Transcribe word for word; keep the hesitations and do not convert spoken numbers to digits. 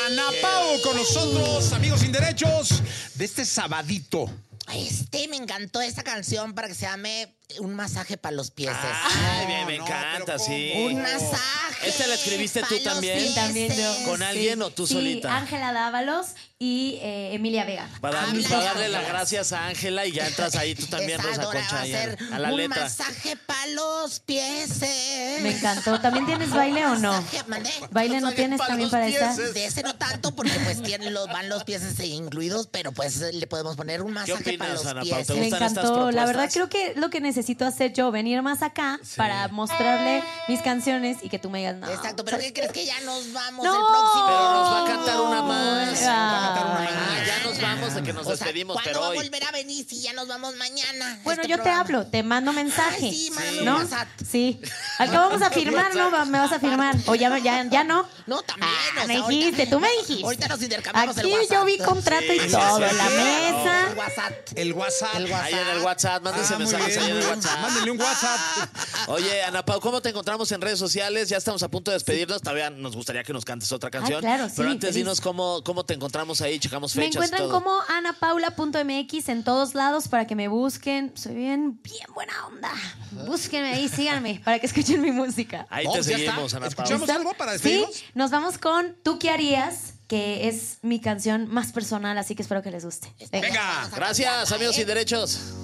Ana Pao con nosotros, amigos sin derechos, de este sabadito. Este, me encantó esta canción para que se llame Un masaje para los pies. Ay, me, me no, encanta, pero sí. Un masaje. ¿Esta la escribiste tú pa' los también? pies. También yo. ¿Con alguien o tú sí, solita? Ángela Dávalos y eh, Emilia Vega. Para, Habla para de darle las Ángela. gracias a Ángela y ya entras ahí tú también, Exacto, Rosa ahora Concha, va a ahí a, ser a la un letra. masaje para los pies. Me encantó. ¿También tienes baile o no? Masaje, ¿mandé? ¿Baile no Masaje tienes pa' también los para esta? pieses. De ese no tanto, porque pues tienen los, van los pies incluidos, pero pues le podemos poner un masaje opinas, para los Ana Pao? pies. ¿Te Me gustan estas encantó. La verdad propuestas? creo que lo que necesito hacer yo, venir más acá para mostrarle mis canciones y que tú me digas no. Exacto, pero ¿qué crees que ya nos vamos No. el próximo? Pero nos va a cantar una más. Ah. Ah, ya nos vamos de que nos O sea, despedimos, ¿cuándo pero va hoy. a volver a venir si ya nos vamos mañana? Bueno, Este yo programa. te hablo, te mando mensaje. Ay, sí, mándame un ¿no? WhatsApp. Sí. Al que vamos a firmar, ¿no? Va- Me vas a firmar. O ya, ya, ya no. No, también. Ah, o me sea, dijiste, tú me dijiste. Ahorita nos intercambiamos Aquí el WhatsApp. yo vi contrato y Sí, sí, todo sí, en la sí. mesa. El WhatsApp. El WhatsApp. El WhatsApp. Ahí en el WhatsApp, mándense Ah, muy mensajes bien, ahí en muy el bien. WhatsApp. Mándenle un WhatsApp. Oye, Ana Pao, ¿cómo te encontramos en redes sociales? Ya estamos a punto de despedirnos. Todavía nos gustaría que nos cantes otra canción. claro, sí, Pero antes feliz. dinos cómo, cómo te encontramos ahí, checamos Me fechas y encuentran todo. como anapaula punto m x en todos lados para que me busquen. Soy bien, bien buena onda. Búsquenme ahí, síganme para que escuchen mi música. Ahí No, te pues ya seguimos, está. Ana Pao. Escuchamos algo para Sí, despedirnos. nos vamos con Tú qué harías, que es mi canción más personal, así que espero que les guste. Venga. Gracias, amigos sin derechos.